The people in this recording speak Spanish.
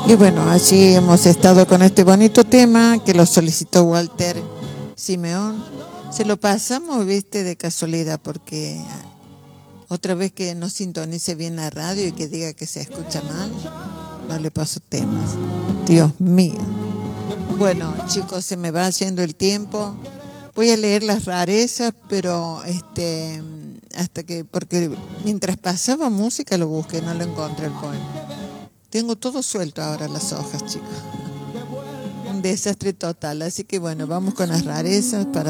Y bueno, allí hemos estado con este bonito tema que lo solicitó Walter Simeón. Se lo pasamos, viste, de casualidad, porque otra vez que no sintonice bien la radio y que diga que se escucha mal, no le paso temas. Dios mío. Bueno, chicos, se me va yendo el tiempo. Voy a leer las rarezas, pero hasta que, porque mientras pasaba música lo busqué, no lo encontré el poema. Tengo todo suelto ahora las hojas, chicos. Un desastre total. Así que bueno, vamos con las rarezas para